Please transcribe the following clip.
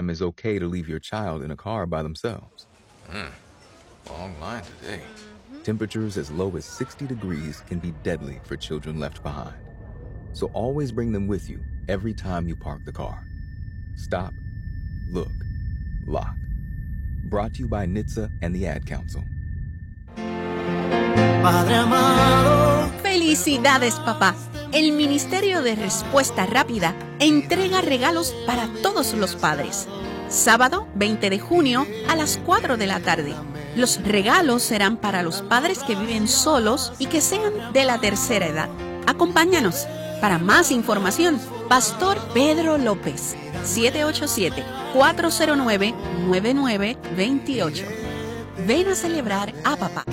time it's okay to leave your child in a car by themselves. Long line today. Temperatures as low as 60 degrees can be deadly for children left behind. So always bring them with you every time you park the car. Stop, look, lock. Brought to you by NHTSA and the Ad Council. Padre amado. ¡Felicidades, papá! El Ministerio de Respuesta Rápida entrega regalos para todos los padres. Sábado 20 de junio a las 4 de la tarde. Los regalos serán para los padres que viven solos y que sean de la tercera edad. Acompáñanos. Para más información, Pastor Pedro López, 787-409-9928. Ven a celebrar a papá.